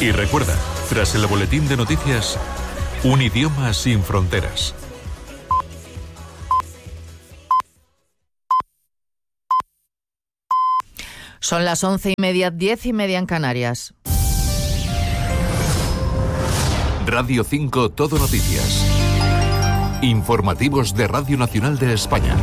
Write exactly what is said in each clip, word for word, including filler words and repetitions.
Y recuerda, tras el boletín de noticias, un idioma sin fronteras. Son las once y media, diez y media en Canarias. Radio cinco Todo Noticias. Informativos de Radio Nacional de España.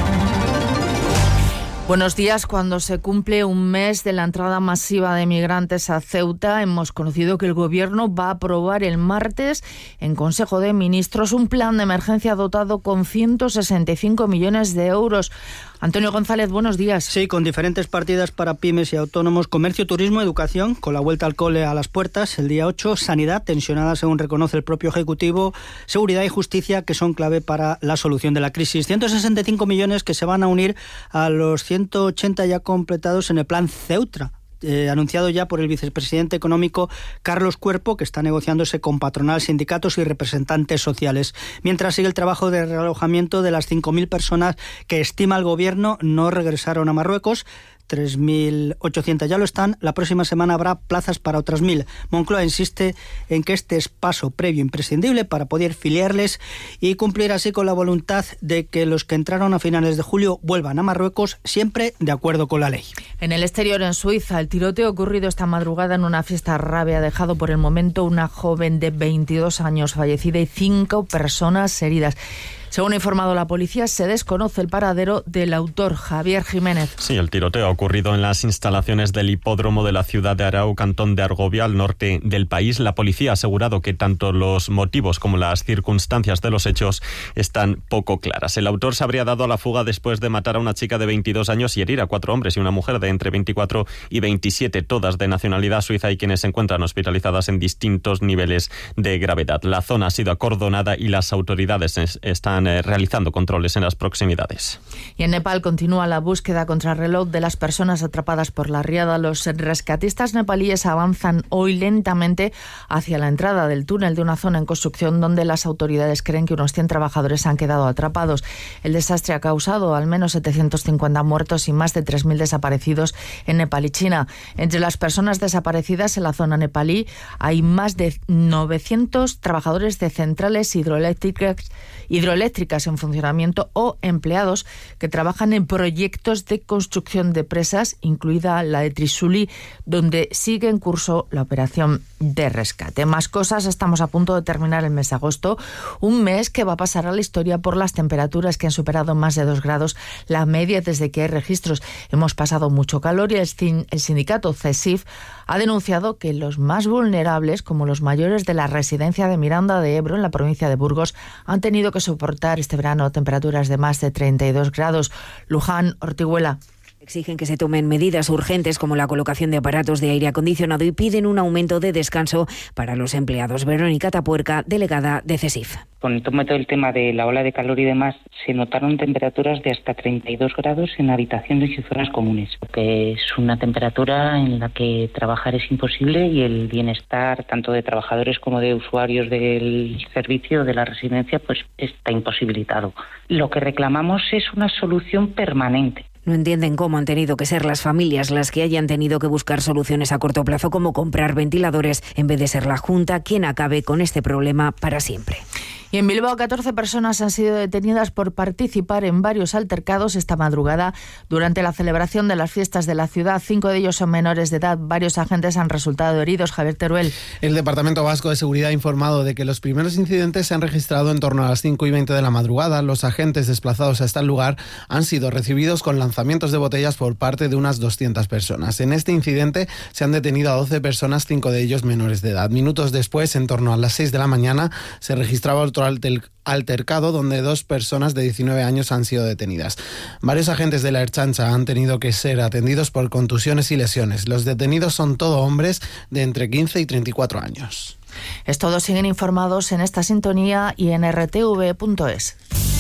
Buenos días. Cuando se cumple un mes de la entrada masiva de migrantes a Ceuta, hemos conocido que el Gobierno va a aprobar el martes en Consejo de Ministros un plan de emergencia dotado con ciento sesenta y cinco millones de euros. Antonio González, buenos días. Sí, con diferentes partidas para pymes y autónomos, comercio, turismo, educación, con la vuelta al cole a las puertas, el día ocho, sanidad, tensionada según reconoce el propio Ejecutivo, seguridad y justicia, que son clave para la solución de la crisis. ciento sesenta y cinco millones que se van a unir a los ciento ochenta ya completados en el plan Ceuta. Eh, anunciado ya por el vicepresidente económico Carlos Cuerpo, que está negociándose con patronal, sindicatos y representantes sociales. Mientras sigue el trabajo de realojamiento de las cinco mil personas que estima el Gobierno no regresaron a Marruecos. tres mil ochocientas ya lo están. La próxima semana habrá plazas para otras mil. Moncloa insiste en que este es paso previo imprescindible para poder filiarles y cumplir así con la voluntad de que los que entraron a finales de julio vuelvan a Marruecos, siempre de acuerdo con la ley. En el exterior, en Suiza, el tiroteo ocurrido esta madrugada en una fiesta árabe ha dejado por el momento una joven de veintidós años fallecida y cinco personas heridas. Según ha informado la policía, se desconoce el paradero del autor, Javier Jiménez. Sí, el tiroteo ha ocurrido en las instalaciones del hipódromo de la ciudad de Arau, cantón de Argovia, al norte del país. La policía ha asegurado que tanto los motivos como las circunstancias de los hechos están poco claras. El autor se habría dado a la fuga después de matar a una chica de veintidós años y herir a cuatro hombres y una mujer de entre veinticuatro y veintisiete, todas de nacionalidad suiza y quienes se encuentran hospitalizadas en distintos niveles de gravedad. La zona ha sido acordonada y las autoridades están realizando controles en las proximidades. Y en Nepal continúa la búsqueda contrarreloj de las personas atrapadas por la riada. Los rescatistas nepalíes avanzan hoy lentamente hacia la entrada del túnel de una zona en construcción donde las autoridades creen que unos cien trabajadores han quedado atrapados. El desastre ha causado al menos setecientos cincuenta muertos y más de tres mil desaparecidos en Nepal y China. Entre las personas desaparecidas en la zona nepalí hay más de novecientos trabajadores de centrales hidroeléctricas hidroeléctricas en funcionamiento o empleados que trabajan en proyectos de construcción de presas, incluida la de Trisuli, donde sigue en curso la operación de rescate. Más cosas, estamos a punto de terminar el mes de agosto, un mes que va a pasar a la historia por las temperaturas que han superado más de dos grados la media desde que hay registros. Hemos pasado mucho calor y el, el sindicato CESIF ha denunciado que los más vulnerables, como los mayores de la residencia de Miranda de Ebro, en la provincia de Burgos, han tenido que soportar este verano temperaturas de más de treinta y dos grados. Luján Ortiguela. Exigen que se tomen medidas urgentes como la colocación de aparatos de aire acondicionado y piden un aumento de descanso para los empleados. Verónica Tapuerca, delegada de CESIF. Con todo el tema de la ola de calor y demás, se notaron temperaturas de hasta treinta y dos grados en habitaciones y zonas comunes, que es una temperatura en la que trabajar es imposible y el bienestar tanto de trabajadores como de usuarios del servicio de la residencia pues está imposibilitado. Lo que reclamamos es una solución permanente. No entienden cómo han tenido que ser las familias las que hayan tenido que buscar soluciones a corto plazo, como comprar ventiladores, en vez de ser la Junta quien acabe con este problema para siempre. Y en Bilbao, catorce personas han sido detenidas por participar en varios altercados esta madrugada durante la celebración de las fiestas de la ciudad. Cinco de ellos son menores de edad. Varios agentes han resultado heridos. Javier Teruel. El Departamento Vasco de Seguridad ha informado de que los primeros incidentes se han registrado en torno a las cinco y veinte de la madrugada. Los agentes desplazados hasta el lugar han sido recibidos con lanzamientos de botellas por parte de unas doscientas personas. En este incidente se han detenido a doce personas, cinco de ellos menores de edad. Minutos después, en torno a las seis de la mañana, se registraba otro altercado donde dos personas de diecinueve años han sido detenidas. Varios agentes de la Ertzaintza han tenido que ser atendidos por contusiones y lesiones. Los detenidos son todo hombres de entre quince y treinta y cuatro años. Es todo. Siguen informados en esta sintonía y en r t v punto es.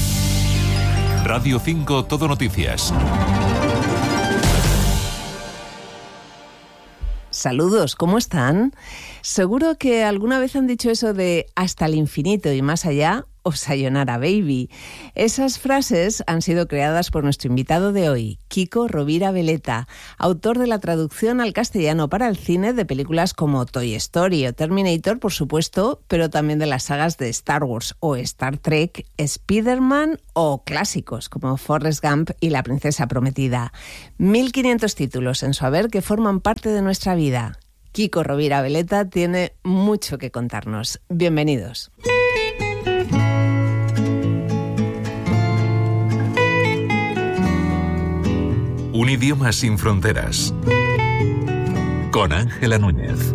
Radio cinco Todo Noticias. Saludos, ¿cómo están? Seguro que alguna vez han dicho eso de hasta el infinito y más allá, o Sayonara Baby. Esas frases han sido creadas por nuestro invitado de hoy, Kiko Rovira Veleta, autor de la traducción al castellano para el cine de películas como Toy Story o Terminator, por supuesto, pero también de las sagas de Star Wars o Star Trek, Spider-Man o clásicos como Forrest Gump y La Princesa Prometida. mil quinientos títulos en su haber que forman parte de nuestra vida. Kiko Rovira Veleta tiene mucho que contarnos. Bienvenidos. Un idioma sin fronteras. Con Ángela Núñez.